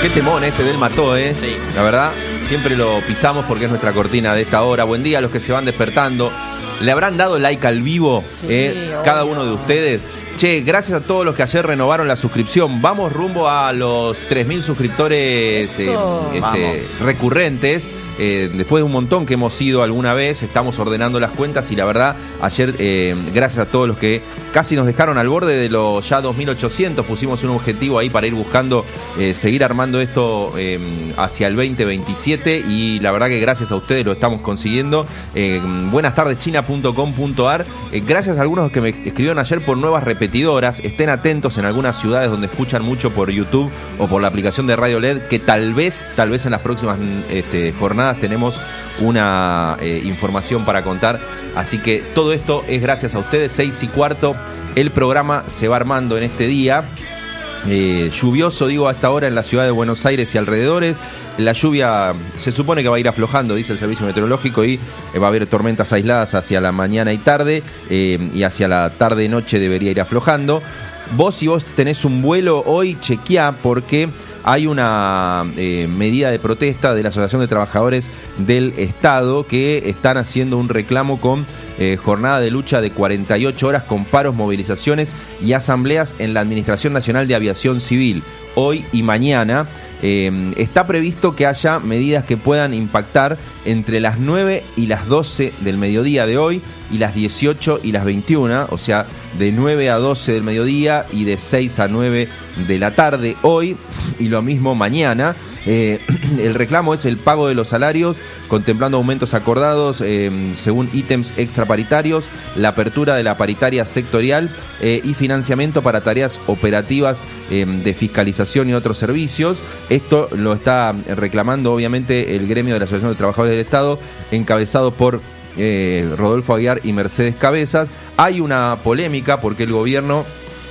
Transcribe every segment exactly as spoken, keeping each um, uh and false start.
Qué temón este del Mató, ¿eh? Sí. La verdad, siempre lo pisamos porque es nuestra cortina de esta hora. Buen día a los que se van despertando. ¿Le habrán dado like al vivo? Sí, eh, cada uno de ustedes. Che, gracias a todos los que ayer renovaron la suscripción. Vamos rumbo a los tres mil suscriptores eh, este, recurrentes. Eh, después de un montón que hemos ido alguna vez, estamos ordenando las cuentas y la verdad, ayer, eh, gracias a todos los que casi nos dejaron al borde de los ya dos mil ochocientos, pusimos un objetivo ahí para ir buscando, eh, seguir armando esto eh, hacia el veinte veintisiete y la verdad que gracias a ustedes lo estamos consiguiendo. Eh, buenas tardes china punto com punto ar. Eh, gracias a algunos que me escribieron ayer por nuevas repetidoras. Estén atentos en algunas ciudades donde escuchan mucho por YouTube o por la aplicación de Radio L E D, que tal vez, tal vez en las próximas este, jornadas tenemos una eh, información para contar, así que todo esto es gracias a ustedes. Seis y cuarto, el programa se va armando en este día eh, lluvioso, digo, a esta hora en la ciudad de Buenos Aires y alrededores. La lluvia se supone que va a ir aflojando, dice el servicio meteorológico, y eh, va a haber tormentas aisladas hacia la mañana y tarde, eh, y hacia la tarde noche debería ir aflojando. Vos, si vos tenés un vuelo hoy, chequeá, porque hay una eh, medida de protesta de la Asociación de Trabajadores del Estado que están haciendo un reclamo con eh, jornada de lucha de cuarenta y ocho horas con paros, movilizaciones y asambleas en la Administración Nacional de Aviación Civil. Hoy y mañana eh, está previsto que haya medidas que puedan impactar entre las nueve y las doce del mediodía de hoy y las dieciocho y las veintiuna, o sea, de nueve a doce del mediodía y de seis a nueve de la tarde hoy, y lo mismo mañana. Eh, el reclamo es el pago de los salarios, contemplando aumentos acordados eh, según ítems extraparitarios, la apertura de la paritaria sectorial eh, y financiamiento para tareas operativas eh, de fiscalización y otros servicios. Esto lo está reclamando obviamente el gremio de la Asociación de Trabajadores del Estado, encabezado por eh, Rodolfo Aguiar y Mercedes Cabezas. Hay una polémica porque el gobierno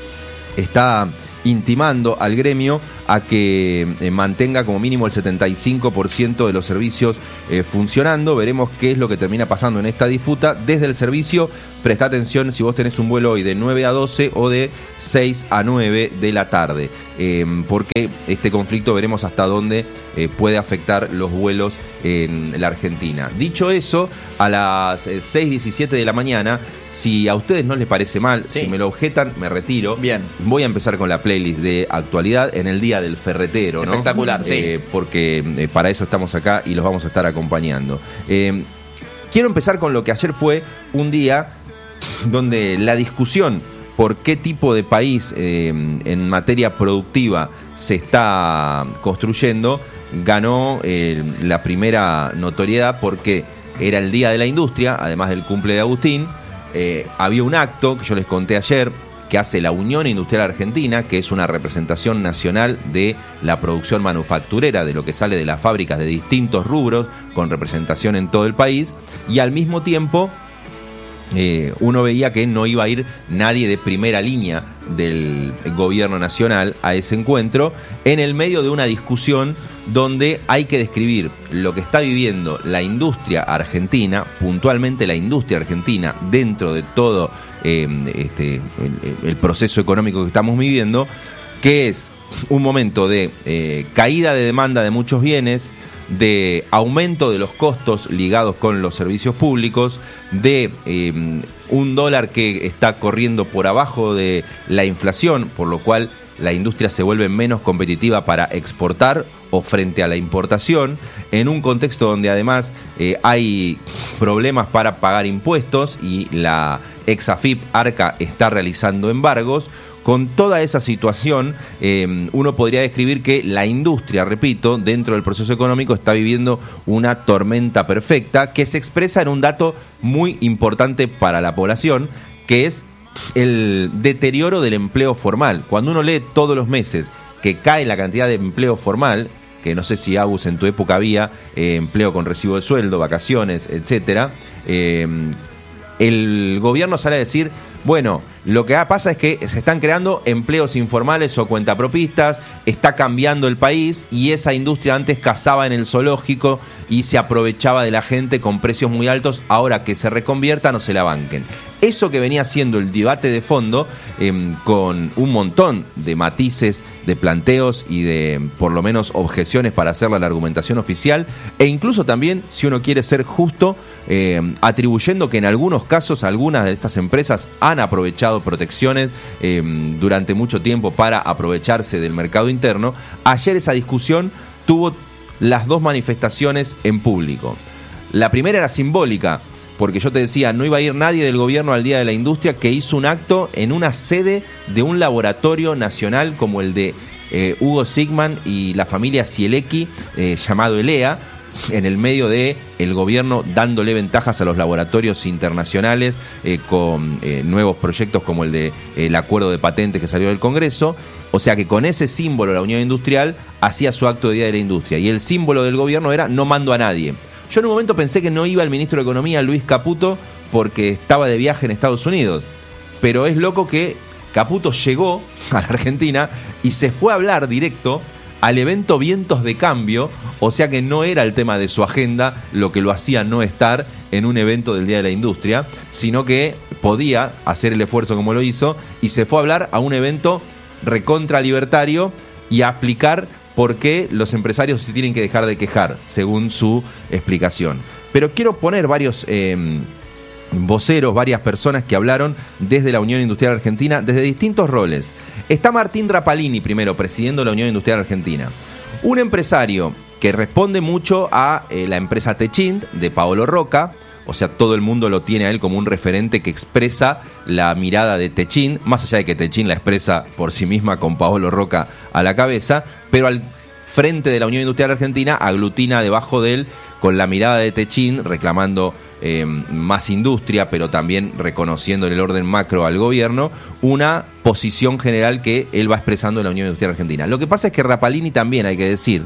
está intimando al gremio a que eh, mantenga como mínimo el setenta y cinco por ciento de los servicios eh, funcionando. Veremos qué es lo que termina pasando en esta disputa. Desde el servicio, presta atención si vos tenés un vuelo hoy de nueve a doce o de seis a nueve de la tarde, eh, porque este conflicto veremos hasta dónde eh, puede afectar los vuelos en la Argentina. Dicho eso, a las eh, seis diecisiete de la mañana, si a ustedes no les parece mal, sí. si me lo objetan, me retiro. Bien. Voy a empezar con la playlist de actualidad en el día del ferretero, ¿no? Espectacular, sí. Eh, porque eh, para eso estamos acá y los vamos a estar acompañando. Eh, quiero empezar con lo que ayer fue un día donde la discusión por qué tipo de país eh, en materia productiva se está construyendo ganó eh, la primera notoriedad, porque era el Día de la Industria, además del cumple de Agustín. Eh, había un acto que yo les conté ayer que hace la Unión Industrial Argentina, que es una representación nacional de la producción manufacturera, de lo que sale de las fábricas de distintos rubros, con representación en todo el país, y al mismo tiempo eh, uno veía que no iba a ir nadie de primera línea del gobierno nacional a ese encuentro, en el medio de una discusión donde hay que describir lo que está viviendo la industria argentina, puntualmente la industria argentina, dentro de todo eh, este, el, el proceso económico que estamos viviendo, que es un momento de eh, caída de demanda de muchos bienes, de aumento de los costos ligados con los servicios públicos, de eh, un dólar que está corriendo por abajo de la inflación, por lo cual la industria se vuelve menos competitiva para exportar o frente a la importación, en un contexto donde además eh, hay problemas para pagar impuestos y la ex A F I P Arca está realizando embargos. Con toda esa situación, eh, uno podría describir que la industria, repito, dentro del proceso económico está viviendo una tormenta perfecta que se expresa en un dato muy importante para la población, que es el deterioro del empleo formal. Cuando uno lee todos los meses que cae la cantidad de empleo formal, que no sé si, Agus, en tu época había eh, empleo con recibo de sueldo, vacaciones, etcétera, eh, el gobierno sale a decir, bueno, lo que pasa es que se están creando empleos informales o cuentapropistas, está cambiando el país, y esa industria antes cazaba en el zoológico y se aprovechaba de la gente con precios muy altos, ahora que se reconviertan o se la banquen. eso que venía siendo el debate de fondo, eh, con un montón de matices, de planteos y de, por lo menos, objeciones para hacerla la argumentación oficial, e incluso también, si uno quiere ser justo, eh, atribuyendo que en algunos casos algunas de estas empresas han aprovechado protecciones eh, durante mucho tiempo para aprovecharse del mercado interno. Ayer esa discusión tuvo las dos manifestaciones en público. La primera era simbólica, porque yo te decía, no iba a ir nadie del gobierno al Día de la Industria, que hizo un acto en una sede de un laboratorio nacional como el de eh, Hugo Sigman y la familia Sielecki, eh, llamado ELEA, en el medio de el gobierno dándole ventajas a los laboratorios internacionales eh, con eh, nuevos proyectos como el de eh, el acuerdo de patentes que salió del Congreso. O sea que con ese símbolo la Unión Industrial hacía su acto de Día de la Industria, y el símbolo del gobierno era no mando a nadie. Yo en un momento pensé que no iba el ministro de Economía, Luis Caputo, porque estaba de viaje en Estados Unidos. Pero es loco que Caputo llegó a la Argentina y se fue a hablar directo al evento Vientos de Cambio, o sea que no era el tema de su agenda lo que lo hacía no estar en un evento del Día de la Industria, sino que podía hacer el esfuerzo como lo hizo y se fue a hablar a un evento recontra libertario y a explicar por qué los empresarios se tienen que dejar de quejar, según su explicación. Pero quiero poner varios eh, voceros, varias personas que hablaron desde la Unión Industrial Argentina, desde distintos roles. Está Martín Rapalini, primero, presidiendo la Unión Industrial Argentina. Un empresario que responde mucho a eh, la empresa Techint, de Paolo Roca. O sea, todo el mundo lo tiene a él como un referente que expresa la mirada de Techint, más allá de que Techint la expresa por sí misma con Paolo Roca a la cabeza, pero al frente de la Unión Industrial Argentina aglutina debajo de él con la mirada de Techint, reclamando eh, más industria, pero también reconociendo en el orden macro al gobierno, una posición general que él va expresando en la Unión Industrial Argentina. Lo que pasa es que Rapalini también, hay que decir,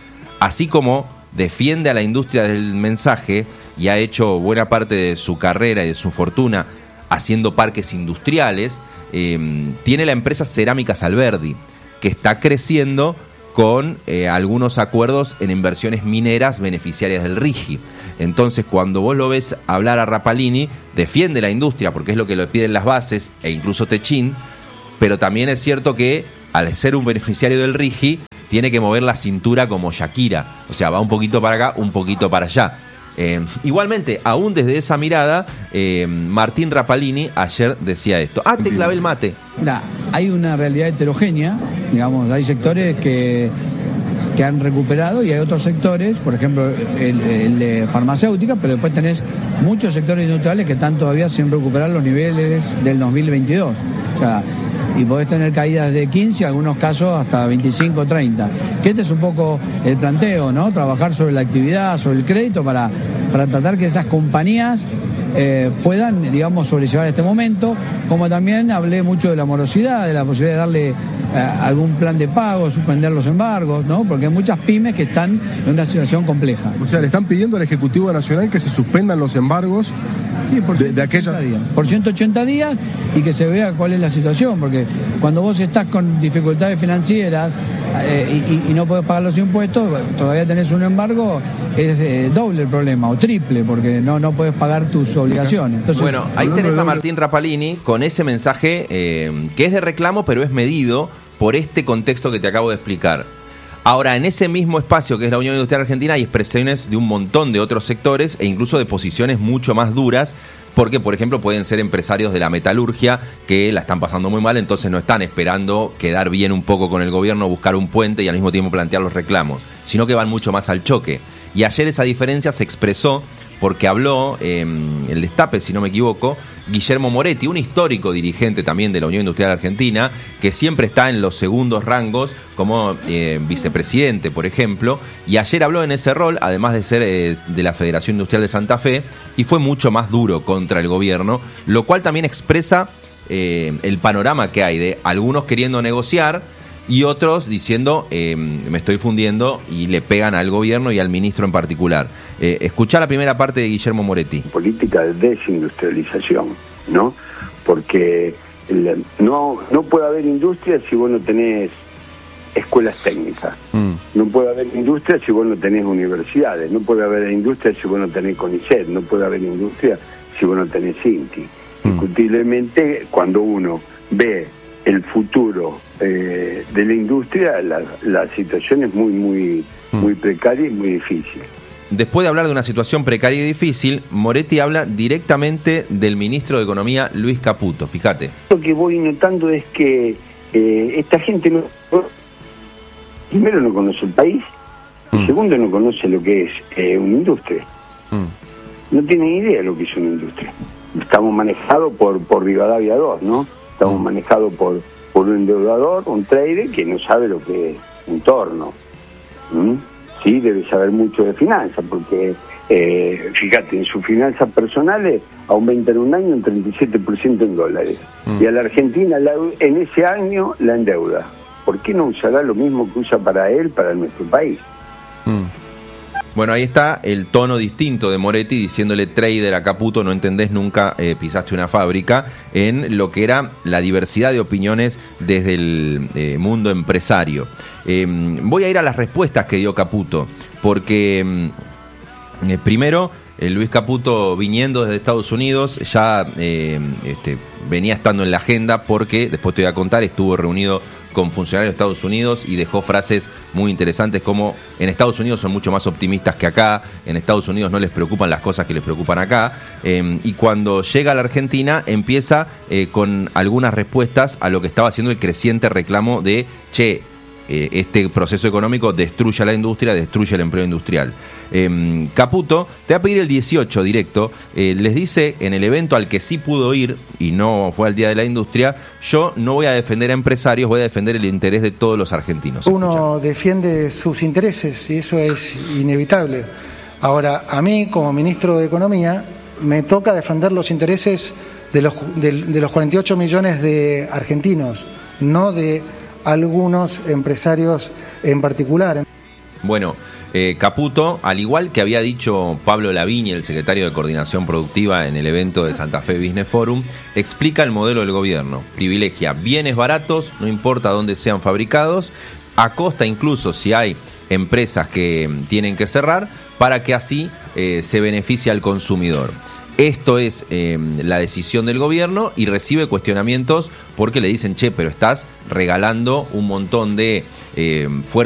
así como defiende a la industria del mensaje y ha hecho buena parte de su carrera y de su fortuna haciendo parques industriales, eh, tiene la empresa Cerámicas Alberdi, que está creciendo con eh, algunos acuerdos en inversiones mineras beneficiarias del RIGI. Entonces, cuando vos lo ves hablar a Rapalini, defiende la industria porque es lo que le piden las bases e incluso Techint, pero también es cierto que al ser un beneficiario del RIGI tiene que mover la cintura como Shakira, o sea, va un poquito para acá, un poquito para allá. Eh, igualmente, aún desde esa mirada, eh, Martín Rapalini ayer decía esto. Ah, te clavé el mate. Nah, hay una realidad heterogénea, digamos, hay sectores que, que han recuperado y hay otros sectores, por ejemplo, el, el de farmacéutica, pero después tenés muchos sectores industriales que están todavía sin recuperar los niveles del dos mil veintidós. O sea, y podés tener caídas de quince, en algunos casos hasta veinticinco, treinta. Que este es un poco el planteo, ¿no? Trabajar sobre la actividad, sobre el crédito para, para tratar que esas compañías eh, puedan, digamos, sobrellevar este momento. Como también hablé mucho de la morosidad, de la posibilidad de darle eh, algún plan de pago, suspender los embargos, ¿no? Porque hay muchas pymes que están en una situación compleja. O sea, le están pidiendo al Ejecutivo Nacional que se suspendan los embargos. Sí, por ciento ochenta de, de días. Por ciento ochenta días y que se vea cuál es la situación, porque cuando vos estás con dificultades financieras eh, y, y no podés pagar los impuestos, todavía tenés un embargo, es eh, doble el problema, o triple, porque no, no podés pagar tus obligaciones. Entonces, bueno, ahí tenés a Martín Rapalini con ese mensaje eh, que es de reclamo, pero es medido por este contexto que te acabo de explicar. Ahora, en ese mismo espacio que es la Unión Industrial Argentina hay expresiones de un montón de otros sectores e incluso de posiciones mucho más duras, porque, por ejemplo, pueden ser empresarios de la metalurgia que la están pasando muy mal, entonces no están esperando quedar bien un poco con el gobierno, buscar un puente y al mismo tiempo plantear los reclamos, sino que van mucho más al choque. Y ayer esa diferencia se expresó porque habló, eh, el destape, si no me equivoco, Guillermo Moretti, un histórico dirigente también de la Unión Industrial Argentina, que siempre está en los segundos rangos como eh, vicepresidente, por ejemplo, y ayer habló en ese rol, además de ser eh, de la Federación Industrial de Santa Fe, y fue mucho más duro contra el gobierno, lo cual también expresa eh, el panorama que hay de algunos queriendo negociar, y otros diciendo, eh, me estoy fundiendo, y le pegan al gobierno y al ministro en particular. Eh, escuchá la primera parte de Guillermo Moretti. Política de desindustrialización, ¿no? Porque el, no, no puede haber industria si vos no tenés escuelas técnicas. Mm. No puede haber industria si vos no tenés universidades. No puede haber industria si vos no tenés CONICET. No puede haber industria si vos no tenés INTI. Indiscutiblemente, mm. cuando uno ve el futuro eh, de la industria, la, la situación es muy, muy, mm. muy precaria y muy difícil. Después de hablar de una situación precaria y difícil, Moretti habla directamente del ministro de Economía, Luis Caputo. Fíjate. Lo que voy notando es que eh, esta gente no, primero no conoce el país, mm. y segundo no conoce lo que es eh, una industria. Mm. No tienen idea de lo que es una industria. Estamos manejados por, por Rivadavia dos, ¿no? Estamos mm. manejados por, por un endeudador, un trader que no sabe lo que es un torno. ¿Mm? Sí, debe saber mucho de finanzas, porque, eh, fíjate, en sus finanzas personales aumentan un año un treinta y siete por ciento en dólares. Mm. Y a la Argentina la, en ese año la endeuda. ¿Por qué no usará lo mismo que usa para él, para nuestro país? Mm. Bueno, ahí está el tono distinto de Moretti diciéndole trader a Caputo, no entendés, nunca eh, pisaste una fábrica, en lo que era la diversidad de opiniones desde el eh, mundo empresario. Eh, voy a ir a las respuestas que dio Caputo, porque eh, primero, eh, Luis Caputo, viniendo desde Estados Unidos, ya eh, este, venía estando en la agenda porque, después te voy a contar, estuvo reunido con funcionarios de Estados Unidos y dejó frases muy interesantes como: en Estados Unidos son mucho más optimistas que acá, en Estados Unidos no les preocupan las cosas que les preocupan acá, eh, y cuando llega a la Argentina empieza eh, con algunas respuestas a lo que estaba haciendo el creciente reclamo de, che, eh, este proceso económico destruye a la industria, destruye el empleo industrial. Eh, Caputo, te va a pedir el dieciocho directo, eh, les dice en el evento al que sí pudo ir y no fue al Día de la Industria: yo no voy a defender a empresarios, voy a defender el interés de todos los argentinos. Uno Escucha. defiende sus intereses y eso es inevitable. Ahora, a mí como ministro de Economía me toca defender los intereses de los, de, de los cuarenta y ocho millones de argentinos, no de algunos empresarios en particular. Bueno, eh, Caputo, al igual que había dicho Pablo Lavigne, el secretario de Coordinación Productiva en el evento de Santa Fe Business Forum, explica el modelo del gobierno. Privilegia bienes baratos, no importa dónde sean fabricados, a costa incluso si hay empresas que tienen que cerrar, para que así eh, se beneficie al consumidor. Esto es eh, la decisión del gobierno, y recibe cuestionamientos porque le dicen: che, pero estás regalando un montón de eh, fuerzas